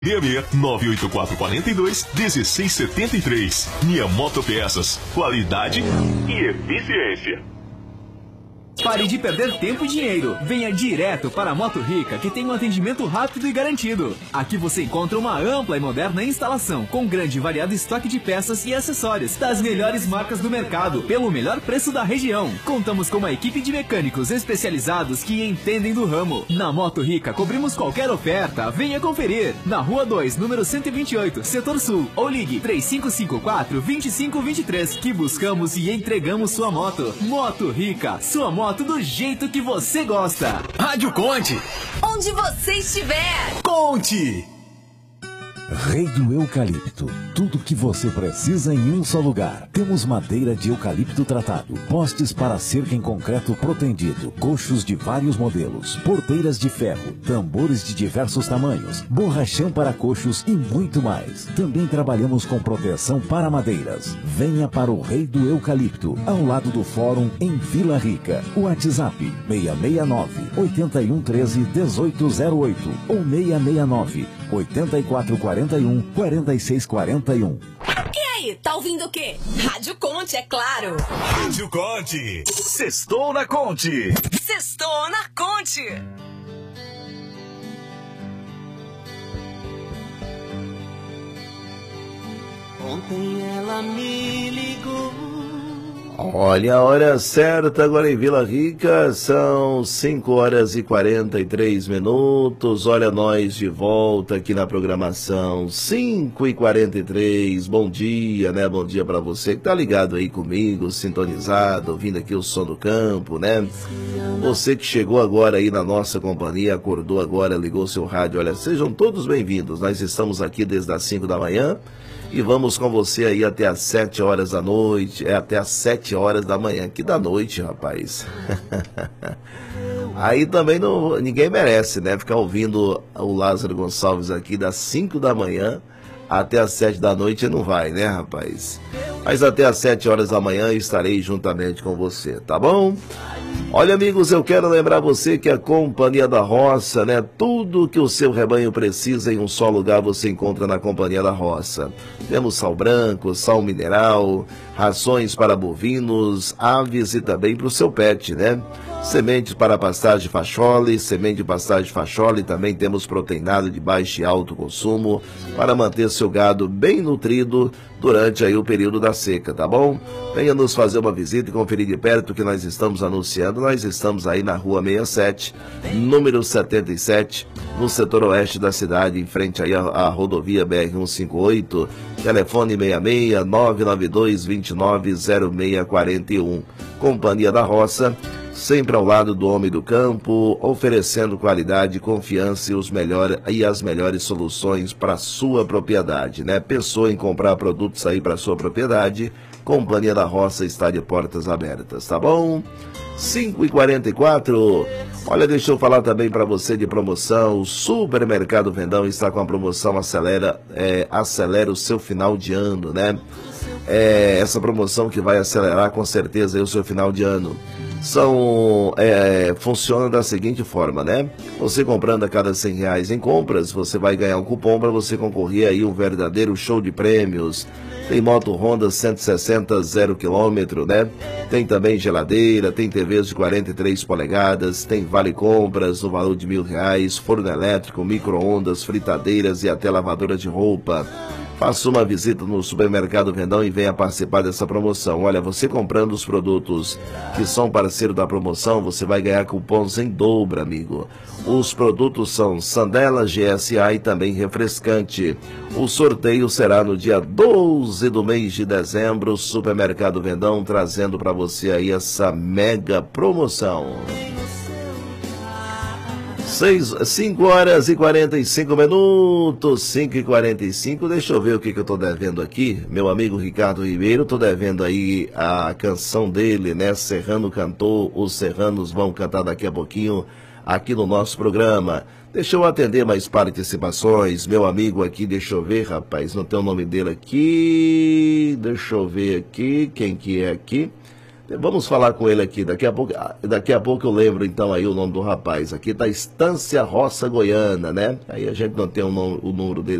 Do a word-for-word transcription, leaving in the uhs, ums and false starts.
nove oito quatro quatro dois, um seis sete três. Minha Motopeças. Qualidade e eficiência. Pare de perder tempo e dinheiro. Venha direto para a Moto Rica, que tem um atendimento rápido e garantido. Aqui você encontra uma ampla e moderna instalação, com grande e variado estoque de peças e acessórios das melhores marcas do mercado, pelo melhor preço da região. Contamos com uma equipe de mecânicos especializados que entendem do ramo. Na Moto Rica, cobrimos qualquer oferta. Venha conferir. Na Rua dois, número cento e vinte e oito, Setor Sul. Ou ligue três cinco cinco quatro, dois cinco dois três, que buscamos e entregamos sua moto. Moto Rica, sua moto do jeito que você gosta. Rádio Conte. Onde você estiver. Conte. Rei do Eucalipto. Tudo que você precisa em um só lugar. Temos madeira de eucalipto tratado, postes para cerca em concreto protendido, coxos de vários modelos, porteiras de ferro, tambores de diversos tamanhos, borrachão para coxos e muito mais. Também trabalhamos com proteção para madeiras. Venha para o Rei do Eucalipto, ao lado do Fórum em Vila Rica. O WhatsApp seis seis nove, oito um um três, um oito zero oito ou seis seis nove, oito quatro quatro um, quatro seis quatro um. E aí, tá ouvindo o quê? Rádio Conte, é claro. Rádio Conte. Sextou na Conte. Sextou na Conte. Ontem ela me ligou. Olha a hora certa agora em Vila Rica, são cinco horas e quarenta e três minutos. Olha nós de volta aqui na programação, cinco e quarenta e três. Bom dia, né? Bom dia para você que tá ligado aí comigo, sintonizado, ouvindo aqui o som do campo, né? Você que chegou agora aí na nossa companhia, acordou agora, ligou seu rádio, olha, sejam todos bem-vindos. Nós estamos aqui desde as cinco da manhã. E vamos com você aí até às sete horas da noite, é até às sete horas da manhã, que da noite, rapaz. Aí também não, ninguém merece, né, ficar ouvindo o Lázaro Gonçalves aqui das cinco da manhã até às sete da noite não vai, né, rapaz? Mas até às sete horas da manhã estarei juntamente com você, tá bom? Olha, amigos, eu quero lembrar você que a Companhia da Roça, né, tudo que o seu rebanho precisa em um só lugar você encontra na Companhia da Roça. Temos sal branco, sal mineral, rações para bovinos, aves e também para o seu pet, né? Sementes para pastagem fachole, semente de pastagem fachole, também temos proteinado de baixo e alto consumo para manter seu gado bem nutrido durante aí o período da seca, tá bom? Venha nos fazer uma visita e conferir de perto o que nós estamos anunciando. Nós estamos aí na Rua sessenta e sete, número setenta e sete, no setor oeste da cidade, em frente aí à, à rodovia B R cento e cinquenta e oito, telefone seis seis, nove nove dois, dois nove zero seis quatro um. Companhia da Roça, sempre ao lado do homem do campo, oferecendo qualidade, confiança e, os melhor, e as melhores soluções para a sua propriedade, né? Pensou em comprar produtos aí para sua propriedade? Companhia da Roça está de portas abertas, tá bom? cinco e quarenta e quatro. Olha, deixa eu falar também para você de promoção. O Supermercado Vendão está com a promoção Acelera, é, acelera o seu final de ano, né? É, essa promoção que vai acelerar com certeza aí o seu final de ano. São, é, funciona da seguinte forma, né? Você comprando a cada cem reais em compras, você vai ganhar um cupom para você concorrer aí um verdadeiro show de prêmios. Tem moto Honda cento e sessenta zero quilômetro, né? Tem também geladeira, tem T Vs de quarenta e três polegadas, tem vale compras no valor de mil reais, forno elétrico, micro-ondas, fritadeiras e até lavadora de roupa. Faça uma visita no Supermercado Vendão e venha participar dessa promoção. Olha, você comprando os produtos que são parceiro da promoção, você vai ganhar cupons em dobro, amigo. Os produtos são Sandela, G S A e também refrescante. O sorteio será no dia doze do mês de dezembro. Supermercado Vendão trazendo para você aí essa mega promoção. cinco horas e quarenta e cinco minutos, cinco e quarenta e cinco. Deixa eu ver o que, que eu tô devendo aqui. Meu amigo Ricardo Ribeiro, tô devendo aí a canção dele, né? Serrano cantou, os serranos vão cantar daqui a pouquinho aqui no nosso programa. Deixa eu atender mais participações. Meu amigo aqui, deixa eu ver, rapaz, não tem o nome dele aqui. Deixa eu ver aqui, quem que é aqui. Vamos falar com ele aqui, daqui a pouco, daqui a pouco eu lembro então aí o nome do rapaz, aqui da Estância Roça Goiana, né? Aí a gente não tem o, nome, o número dele